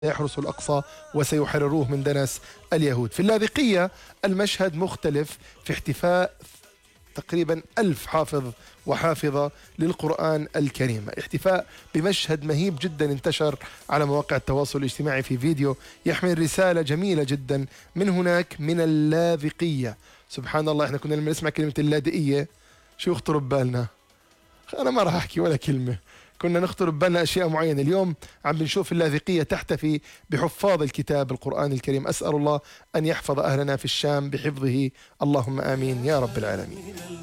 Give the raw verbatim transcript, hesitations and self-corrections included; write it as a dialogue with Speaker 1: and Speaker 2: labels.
Speaker 1: يحرسوا الأقصى وسيحرروه من دنس اليهود. في اللاذقية المشهد مختلف، في احتفاء تقريبا ألف حافظ وحافظة للقرآن الكريم، احتفاء بمشهد مهيب جدا انتشر على مواقع التواصل الاجتماعي في فيديو يحمل رسالة جميلة جدا من هناك من اللاذقية. سبحان الله، احنا كنا لما نسمع كلمة اللاذقية شو يخطر ببالنا؟ أنا ما راح أحكي ولا كلمة، كنا نخطر ببالنا أشياء معينة. اليوم عم بنشوف اللاذقية تحتفي بحفاظ الكتاب القرآن الكريم. أسأل الله أن يحفظ أهلنا في الشام بحفظه، اللهم آمين يا رب العالمين.